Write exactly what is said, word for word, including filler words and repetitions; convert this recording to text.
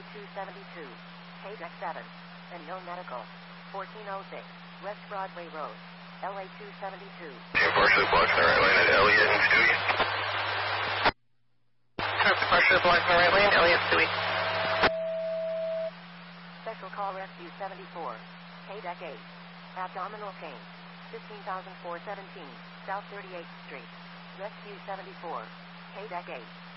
two seventy-two, K D E C seven, and No Medical, fourteen oh six, West Broadway Road, L A two seventy-two. Partially blocked the right lane at Elliott and Stewie. Partially blocked the right lane, Elliott, Stewie. Special Call Rescue seventy-four, K D E C eight, abdominal pain, fifteen thousand four hundred seventeen, South thirty-eighth Street, Rescue seventy-four, K D E C eight.